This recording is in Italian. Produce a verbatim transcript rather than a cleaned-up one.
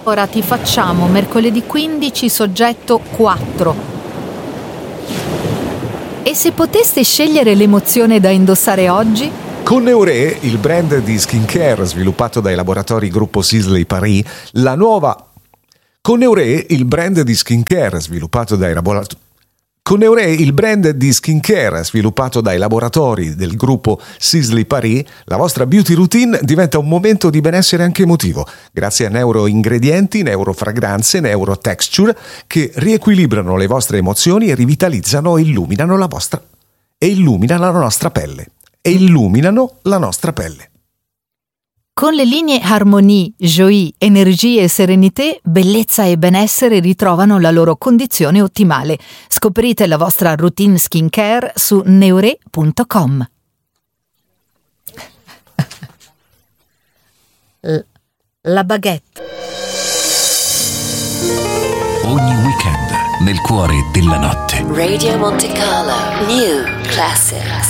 Ora ti facciamo mercoledì quindici soggetto quattro. E se poteste scegliere l'emozione da indossare oggi? Con Neuré, il brand di skincare sviluppato dai laboratori Gruppo Sisley Paris, la nuova... Con Neuré, il brand di skincare sviluppato dai laboratori... Con Neuré, il brand di skincare sviluppato dai laboratori del gruppo Sisley Paris, la vostra beauty routine diventa un momento di benessere anche emotivo, grazie a neuroingredienti, neurofragranze, neurotexture che riequilibrano le vostre emozioni e rivitalizzano e illuminano la vostra e illuminano la nostra pelle. E illuminano la nostra pelle. Con le linee Harmonie, Joie, Energie e Serenité, bellezza e benessere ritrovano la loro condizione ottimale. Scoprite la vostra routine skincare su neuré punto com. La baguette. Ogni weekend nel cuore della notte. Radio Monte Carlo, New Classics.